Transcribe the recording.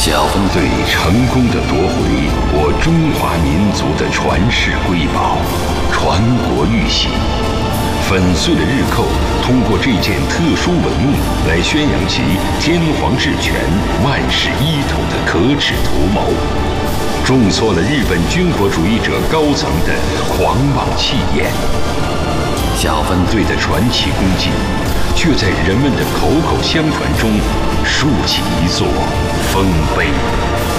小分队成功地夺回我中华民族的传世瑰宝，传国玉玺。粉碎了日寇通过这件特殊文物来宣扬其天皇治权、万世一统的可耻图谋，重挫了日本军国主义者高层的狂妄气焰。小分队的传奇功绩，却在人们的口口相传中竖起一座丰碑。